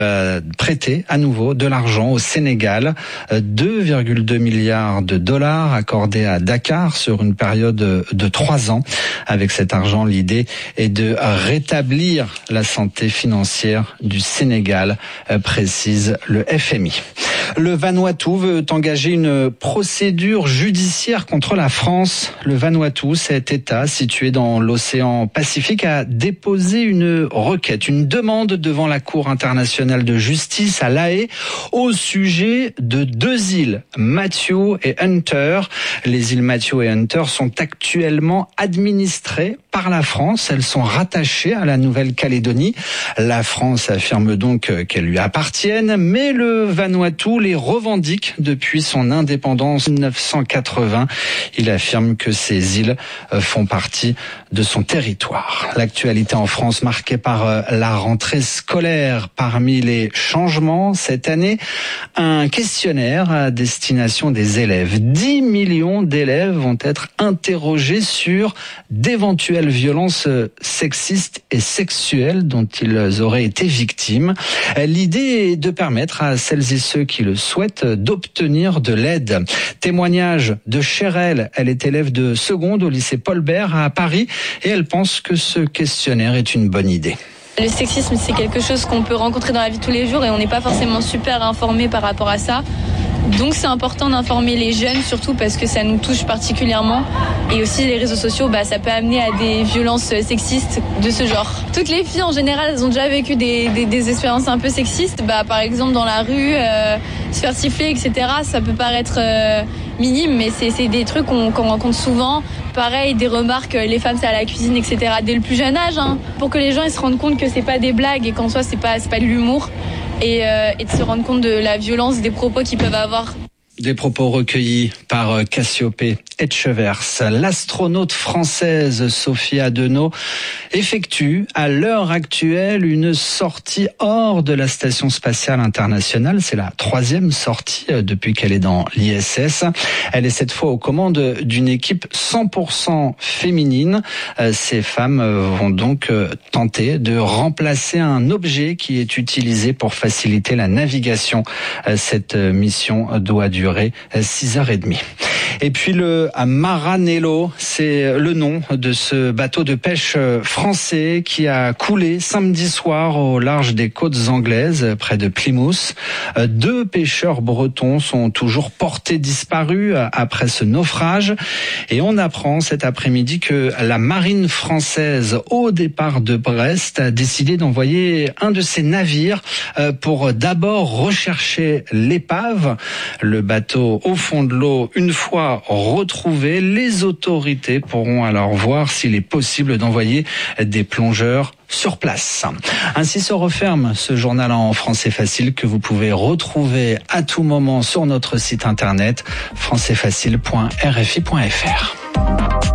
prêter à nouveau de l'argent au Sénégal, 2,2 milliards de dollars accordés à Dakar sur une période de 3 ans. Avec cet argent, l'idée est de rétablir la santé financière du Sénégal, précise le FMI. Le Vanuatu veut engager une procédure judiciaire contre la France. Le Vanuatu, cet État situé dans l'océan Pacifique, a déposé une requête, une demande devant la Cour internationale de justice à La Haye au sujet de 2 îles, Mathieu et Hunter. Les îles Mathieu et Hunter sont actuellement administrées par la France. Elles sont rattachées à la Nouvelle-Calédonie. La France affirme donc qu'elles lui appartiennent, mais le Vanuatu les revendique depuis son indépendance en 1980. Il affirme que ces îles font partie de son territoire. L'actualité en France marquée par la rentrée scolaire. Parmi les changements cette année, un questionnaire à destination des élèves. 10 millions d'élèves vont être interrogés sur d'éventuelles violences sexistes et sexuelles dont ils auraient été victimes. L'idée est de permettre à celles et ceux qui le souhaitent d'obtenir de l'aide. Témoignage de Chérel, elle est élève de seconde au lycée Paul Bert à Paris et elle pense que ce questionnaire est une bonne idée. Le sexisme, c'est quelque chose qu'on peut rencontrer dans la vie de tous les jours et on n'est pas forcément super informé par rapport à ça. Donc c'est important d'informer les jeunes, surtout parce que ça nous touche particulièrement. Et aussi les réseaux sociaux, ça peut amener à des violences sexistes de ce genre. Toutes les filles en général, elles ont déjà vécu des expériences un peu sexistes. Par exemple dans la rue, se faire siffler, etc. Ça peut paraître minime, mais c'est des trucs qu'on rencontre souvent. Pareil, des remarques, les femmes c'est à la cuisine, etc. Dès le plus jeune âge, pour que les gens ils se rendent compte que c'est pas des blagues et qu'en soi c'est pas de l'humour. Et de se rendre compte de la violence des propos qu'ils peuvent avoir. Des propos recueillis par Cassiopée Etchevers. L'astronaute française Sophie Adenau effectue à l'heure actuelle une sortie hors de la Station spatiale internationale. C'est la 3e sortie depuis qu'elle est dans l'ISS. Elle est cette fois aux commandes d'une équipe 100% féminine. Ces femmes vont donc tenter de remplacer un objet qui est utilisé pour faciliter la navigation. Cette mission doit durer 6h30. Et puis le Maranello, c'est le nom de ce bateau de pêche français qui a coulé samedi soir au large des côtes anglaises, près de Plymouth. 2 pêcheurs bretons sont toujours portés disparus après ce naufrage. Et on apprend cet après-midi que la marine française, au départ de Brest, a décidé d'envoyer un de ses navires pour d'abord rechercher l'épave. Le bateau au fond de l'eau, une fois retrouvé, les autorités pourront alors voir s'il est possible d'envoyer des plongeurs sur place. Ainsi se referme ce journal en français facile que vous pouvez retrouver à tout moment sur notre site internet françaisfacile.rfi.fr.